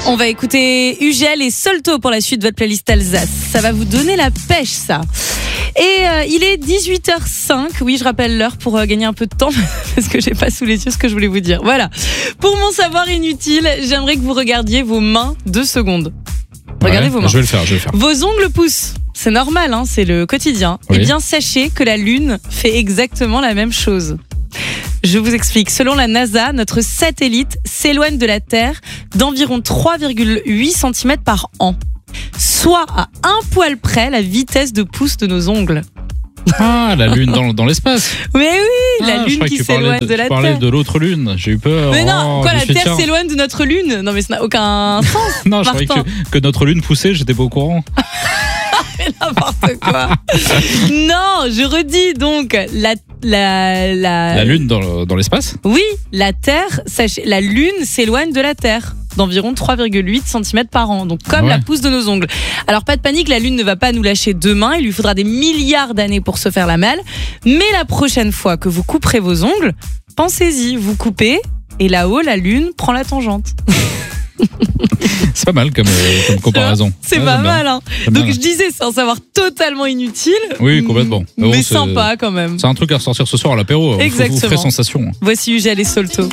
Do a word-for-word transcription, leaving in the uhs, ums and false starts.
On va écouter Ugel et Solto pour la suite de votre playlist Alsace. Ça va vous donner la pêche, ça. Et euh, il est dix-huit heures cinq. Oui, je rappelle l'heure pour euh, gagner un peu de temps parce que j'ai pas sous les yeux ce que je voulais vous dire. Voilà. Pour mon savoir inutile, j'aimerais que vous regardiez vos mains deux secondes. Regardez ouais, vos mains. Je vais le faire, je vais le faire. Vos ongles poussent. C'est normal, hein, c'est le quotidien. Oui. Eh bien, sachez que la Lune fait exactement la même chose. Je vous explique. Selon la NASA, notre satellite s'éloigne de la Terre d'environ trois virgule huit centimètres par an. Soit à un poil près la vitesse de pouce de nos ongles. Ah, la Lune dans, dans l'espace. Mais oui, la Ah, je Lune croyais qui que tu parlais s'éloigne de, de la tu parlais Terre. de l'autre Lune. J'ai eu peur. Mais non, Oh, quoi, je la me suis dit, Terre tiens. s'éloigne de notre Lune? Non, mais ça n'a aucun sens. Non, je croyais Martin. que, que notre Lune poussait, j'étais pas au courant. N'importe quoi. Non, je redis donc la la la. La Lune dans, dans l'espace. Oui, la Terre, sachez, la Lune s'éloigne de la Terre d'environ trois virgule huit centimètres par an, donc comme Ouais. la pousse de nos ongles. Alors pas de panique, la Lune ne va pas nous lâcher demain, il lui faudra des milliards d'années pour se faire la malle, mais la prochaine fois que vous couperez vos ongles, pensez-y, vous coupez, et là-haut, la Lune prend la tangente. C'est pas mal comme, euh, comme comparaison. C'est Ouais, pas j'aime bien. mal, hein. J'aime Donc bien. je disais, c'est un savoir totalement inutile. Oui, complètement. Mais bon, c'est- sympa quand même. C'est un truc à ressortir ce soir à l'apéro. Vous- Vous Exactement. ferez sensation. Voici Ugel et Solto.